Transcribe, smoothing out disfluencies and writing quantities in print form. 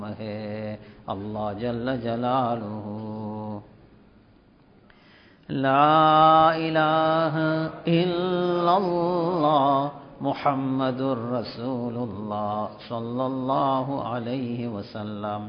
है अल्लाह जल्ल जलालुहु। ला इलाहा इल्लल्लाह मुहम्मदुर रसूलुल्लाह सल्लल्लाहु अलैहि वसल्लम।